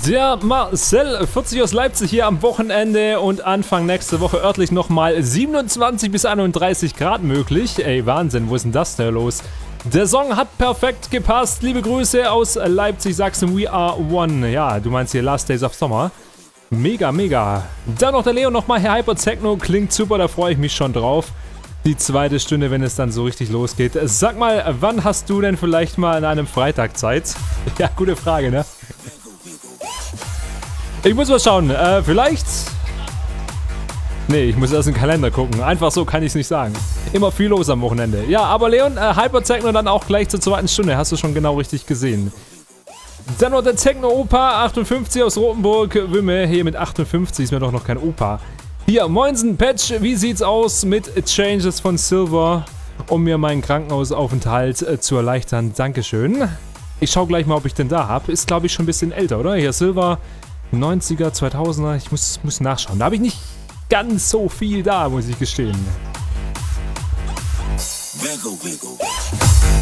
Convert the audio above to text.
Der Marcel, 40 aus Leipzig hier am Wochenende und Anfang nächste Woche örtlich nochmal 27 bis 31 Grad möglich. Ey, Wahnsinn, wo ist denn das denn los? Der Song hat perfekt gepasst. Liebe Grüße aus Leipzig, Sachsen, We Are One. Ja, du meinst hier Last Days of Summer. Mega, mega. Dann noch der Leo nochmal, Herr Hyper Techno, klingt super, da freue ich mich schon drauf. Die zweite Stunde, wenn es dann so richtig losgeht. Sag mal, wann hast du denn vielleicht mal an einem Freitag Zeit? Ja, gute Frage, ne? Ich muss mal schauen, vielleicht... Nee, ich muss erst in den Kalender gucken. Einfach so kann ich es nicht sagen. Immer viel los am Wochenende. Ja, aber Leon, Hyper-Techno dann auch gleich zur zweiten Stunde. Hast du schon genau richtig gesehen. Dann noch der Techno-Opa, 58 aus Rotenburg. Wümme, hier mit 58 ist mir doch noch kein Opa. Hier, Moinsen, Patch, wie sieht's aus mit Changes von Silver, um mir meinen Krankenhausaufenthalt zu erleichtern? Dankeschön. Ich schau gleich mal, ob ich den da habe. Ist, glaube ich, schon ein bisschen älter, oder? Hier, Silver, 90er, 2000er. Ich muss nachschauen. Da habe ich nicht ganz so viel da, muss ich gestehen. Wiggle, wiggle.